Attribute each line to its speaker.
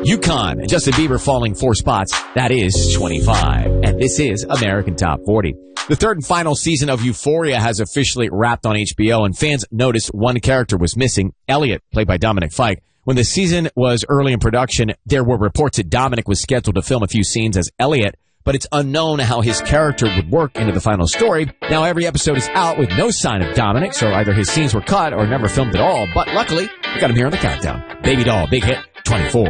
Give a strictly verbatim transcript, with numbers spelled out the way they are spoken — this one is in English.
Speaker 1: UConn, Justin Bieber falling four spots. That is twenty-five. And this is American Top forty. The third and final season of Euphoria has officially wrapped on H B O, and fans noticed one character was missing, Elliot, played by Dominic Fike. When the season was early in production, there were reports that Dominic was scheduled to film a few scenes as Elliot, but it's unknown how his character would work into the final story. Now every episode is out with no sign of Dominic, so either his scenes were cut or never filmed at all, but luckily, we got him here on the countdown. Baby Doll, big hit, twenty-four.